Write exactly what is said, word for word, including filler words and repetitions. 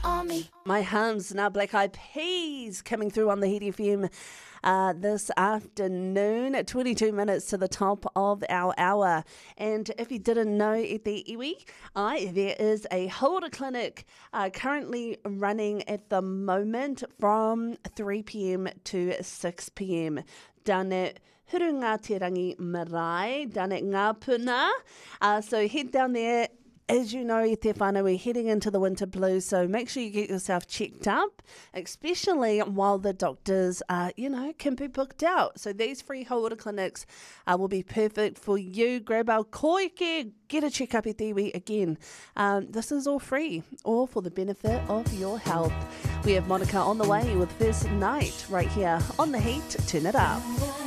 on me. My Hums, now Black Eyed Peas coming through on the Heat F M uh, this afternoon, at twenty-two minutes to the top of our hour. And if you didn't know, e te iwi, ai, there is a Hauora clinic uh, currently running at the moment from three p.m. to six p.m. down at Hurunga-te-Rangi Marae, down at Ngāpuna. Uh, so head down there. As you know, e te whānau, we're heading into the winter blues, so make sure you get yourself checked up, especially while the doctors, uh, you know, can be booked out. So these free Hauora clinics uh, will be perfect for you. Grab our koike, get a checkup e te iwi again. Um, this is all free, all for the benefit of your health. We have Monica on the way with First Night right here on The Heat. Turn it up.